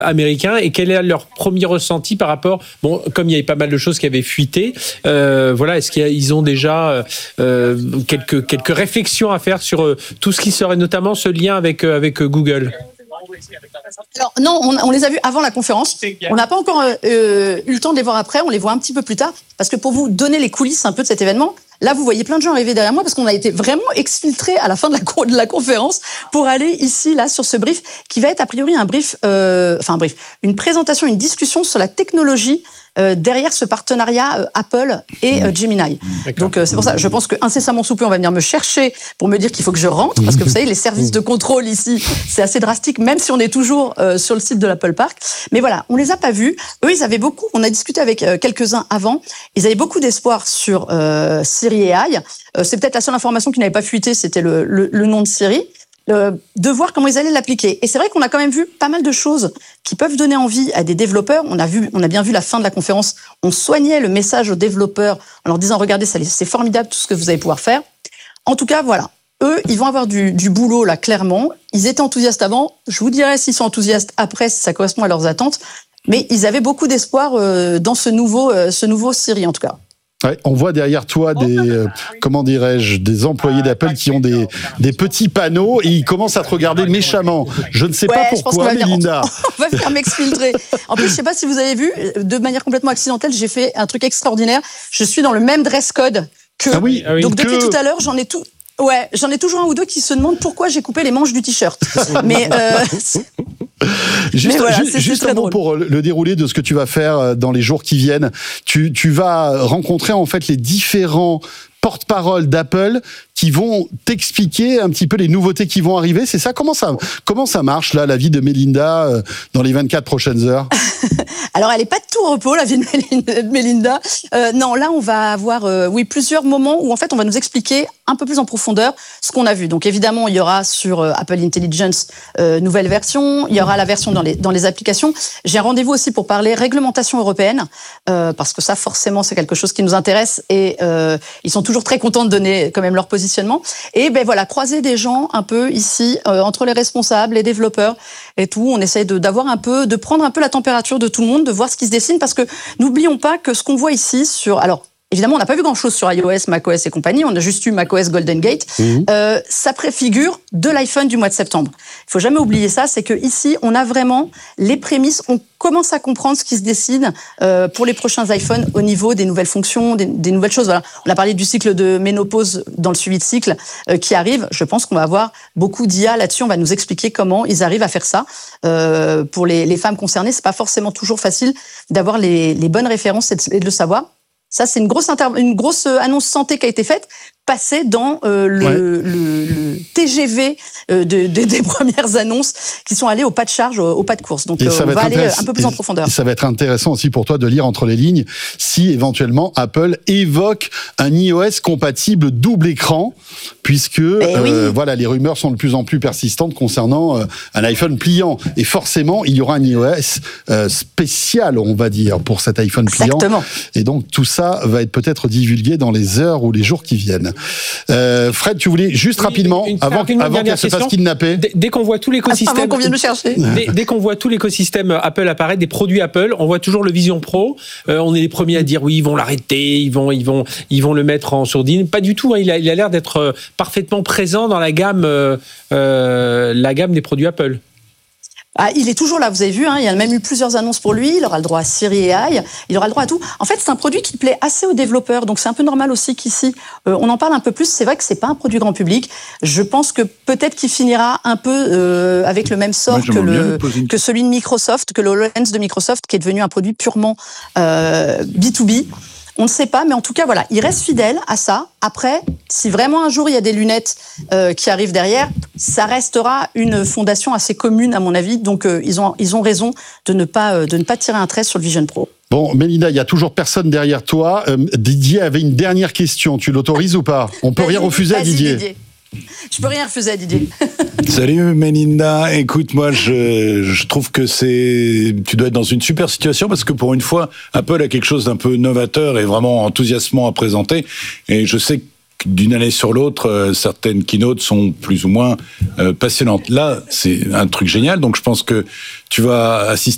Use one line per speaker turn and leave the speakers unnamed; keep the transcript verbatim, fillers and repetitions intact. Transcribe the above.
américains et quel est leur premier ressenti par rapport, bon, comme il y avait pas mal de choses qui avaient fuité, euh, voilà, est-ce qu'ils ont déjà euh, quelques quelques réflexions à faire sur euh, tout ce qui serait notamment ce lien avec euh, avec Google?
Alors non, on, on les a vus avant la conférence. On n'a pas encore euh, eu le temps de les voir après. On les voit un petit peu plus tard parce que pour vous donner les coulisses un peu de cet événement, là vous voyez plein de gens arriver derrière moi parce qu'on a été vraiment exfiltrés à la fin de la, de la conférence pour aller ici là sur ce brief qui va être a priori un brief, euh, enfin un brief, une présentation, une discussion sur la technologie Euh, derrière ce partenariat euh, Apple et euh, Gemini. D'accord. Donc euh, c'est pour ça, je pense que incessamment sous peu on va venir me chercher pour me dire qu'il faut que je rentre parce que vous savez les services de contrôle ici c'est assez drastique même si on est toujours euh, sur le site de l'Apple Park. Mais voilà, on les a pas vus. Eux ils avaient beaucoup. On a discuté avec euh, quelques-uns avant. Ils avaient beaucoup d'espoir sur euh, Siri A I. Euh, c'est peut-être la seule information qui n'avait pas fuité, c'était le, le, le nom de Siri. Euh, de voir comment ils allaient l'appliquer. Et c'est vrai qu'on a quand même vu pas mal de choses qui peuvent donner envie à des développeurs. On a vu, on a bien vu la fin de la conférence. On soignait le message aux développeurs en leur disant regardez, ça, c'est formidable tout ce que vous allez pouvoir faire. En tout cas, voilà. Eux, ils vont avoir du, du boulot là, clairement. Ils étaient enthousiastes avant. Je vous dirai s'ils sont enthousiastes après, si ça correspond à leurs attentes. Mais ils avaient beaucoup d'espoir euh, dans ce nouveau, euh, ce nouveau Siri en tout cas.
Ouais, on voit derrière toi des, euh, comment dirais-je, des employés d'Apple qui ont des, des petits panneaux et ils commencent à te regarder méchamment. Je ne sais
ouais,
pas pourquoi, Mélinda.
On va faire m'exfiltrer. En plus, je ne sais pas si vous avez vu, de manière complètement accidentelle, j'ai fait un truc extraordinaire. Je suis dans le même dress code que.
Ah oui, ah oui,
donc
que...
depuis tout à l'heure, j'en ai tout. Ouais, j'en ai toujours un ou deux qui se demandent pourquoi j'ai coupé les manches du t-shirt. Mais euh,
juste,
Mais voilà,
juste,
c'est,
juste
c'est
un mot pour le déroulé de ce que tu vas faire dans les jours qui viennent. Tu, tu vas rencontrer en fait les différents porte-parole d'Apple qui vont t'expliquer un petit peu les nouveautés qui vont arriver. C'est ça? Comment ça, comment ça marche, là, la vie de Mélinda euh, dans les vingt-quatre prochaines heures?
Alors, elle n'est pas de tout repos, la vie de Mélinda. Euh, non, là, on va avoir euh, oui, plusieurs moments où, en fait, on va nous expliquer un peu plus en profondeur ce qu'on a vu. Donc, évidemment, il y aura sur euh, Apple Intelligence euh, nouvelle version. Il y aura la version dans les, dans les applications. J'ai un rendez-vous aussi pour parler réglementation européenne, euh, parce que ça, forcément, c'est quelque chose qui nous intéresse et euh, ils sont toujours très contents de donner quand même leur positionnement. Et ben voilà, croiser des gens un peu ici, euh, entre les responsables, les développeurs et tout. On essaye de, d'avoir un peu, de prendre un peu la température de tout le monde, de voir ce qui se dessine, parce que n'oublions pas que ce qu'on voit ici sur, alors, évidemment, on n'a pas vu grand-chose sur iOS, macOS et compagnie. On a juste eu macOS Golden Gate. Mmh. Euh, ça préfigure de l'iPhone du mois de septembre. Il faut jamais oublier ça, c'est que ici, on a vraiment les prémices. On commence à comprendre ce qui se décide euh, pour les prochains iPhones au niveau des nouvelles fonctions, des, des nouvelles choses. Voilà. On a parlé du cycle de ménopause dans le suivi de cycle euh, qui arrive. Je pense qu'on va avoir beaucoup d'I A là-dessus. On va nous expliquer comment ils arrivent à faire ça. Euh, pour les, les femmes concernées, c'est pas forcément toujours facile d'avoir les, les bonnes références et de, et de le savoir. Ça, c'est une grosse, inter- une grosse annonce santé qui a été faite, passée dans euh, le, ouais. le, le T G V euh, de, de, des premières annonces qui sont allées au pas de charge, au, au pas de course. Donc, euh, on va aller un peu plus en profondeur.
Et ça va être intéressant aussi pour toi de lire entre les lignes si éventuellement Apple évoque un iOS compatible double écran, puisque euh, oui. voilà, les rumeurs sont de plus en plus persistantes concernant euh, un iPhone pliant. Et forcément, il y aura un iOS euh, spécial, on va dire, pour cet iPhone pliant.
Exactement.
Et donc, tout ça va être peut-être divulgué dans les heures ou les jours qui viennent. Euh, Fred, tu voulais juste oui, rapidement, une, une, avant, rapidement, avant qu'elle se fasse kidnapper.
Dès, dès qu'on voit tout l'écosystème,
avant qu'on vienne me chercher.
Dès, dès qu'on voit tout l'écosystème Apple apparaître, des produits Apple, on voit toujours le Vision Pro. Euh, on est les premiers à dire oui, ils vont l'arrêter, ils vont, ils vont, ils vont le mettre en sourdine. Pas du tout. Hein, il a, il a l'air d'être parfaitement présent dans la gamme, euh, euh, la gamme des produits Apple.
Ah, il est toujours là, vous avez vu, hein, il y a même eu plusieurs annonces pour lui, il aura le droit à Siri A I, il aura le droit à tout. En fait, c'est un produit qui plaît assez aux développeurs, donc c'est un peu normal aussi qu'ici, euh, on en parle un peu plus. C'est vrai que c'est pas un produit grand public. Je pense que peut-être qu'il finira un peu euh, avec le même sort que, le, que celui de Microsoft, que le HoloLens de Microsoft, qui est devenu un produit purement euh, B deux B. On ne sait pas, mais en tout cas, voilà, il reste fidèle à ça. Après, si vraiment un jour il y a des lunettes euh, qui arrivent derrière, ça restera une fondation assez commune, à mon avis. Donc, euh, ils ont ils ont raison de ne pas euh, de ne pas tirer un trait sur le Vision Pro.
Bon, Mélinda, il y a toujours personne derrière toi. Euh, Didier avait une dernière question. Tu l'autorises ou pas? On peut vas-y, rien refuser à Didier.
Didier. Je peux rien refuser à Didier.
Salut Mélinda, écoute, moi je, je trouve que c'est, tu dois être dans une super situation parce que pour une fois, Apple a quelque chose d'un peu novateur et vraiment enthousiasmant à présenter. Et je sais que d'une année sur l'autre, euh, certaines keynotes sont plus ou moins euh, passionnantes. Là, c'est un truc génial, donc je pense que tu vas assister